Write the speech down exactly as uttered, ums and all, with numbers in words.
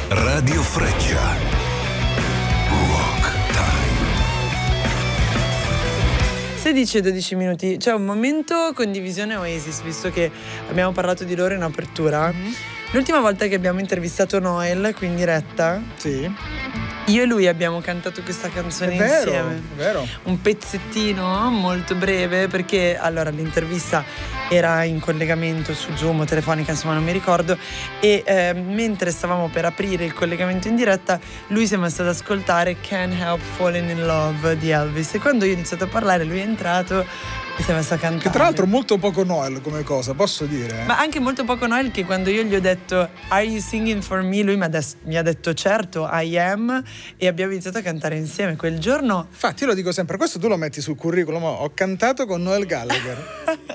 Radio Freccia. Rock Time. sedici e dodici minuti. C'è un momento condivisione Oasis, visto che abbiamo parlato di loro in apertura. Mm-hmm. L'ultima volta che abbiamo intervistato Noel qui in diretta, sì, io e lui abbiamo cantato questa canzone è vero, insieme. È vero. Un pezzettino molto breve, perché allora l'intervista era in collegamento su Zoom o telefonica, insomma non mi ricordo, e eh, mentre stavamo per aprire il collegamento in diretta lui si è messo ad ascoltare Can't Help Falling in Love di Elvis, e quando io ho iniziato a parlare lui è entrato e si è messo a cantare. Che tra l'altro molto poco Noel come cosa, posso dire. Ma anche molto poco Noel, che quando io gli ho detto Are you singing for me? Lui mi ha, des- mi ha detto certo, I am, e abbiamo iniziato a cantare insieme quel giorno. Infatti io lo dico sempre, questo tu lo metti sul curriculum, ho cantato con Noel Gallagher.